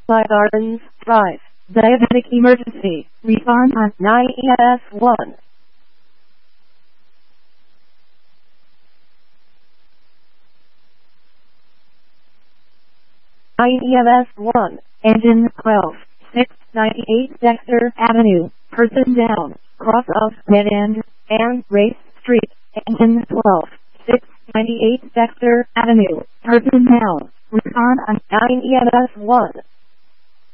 by Gardens Drive. Diabetic emergency. Respond on 9EMS1. 9EMS1. Engine 12. 698 Dexter Avenue. Person down. Cross of Dead End and Race Street. Engine 12. 698 Dexter Avenue. Person down. Respond on 9EMS1.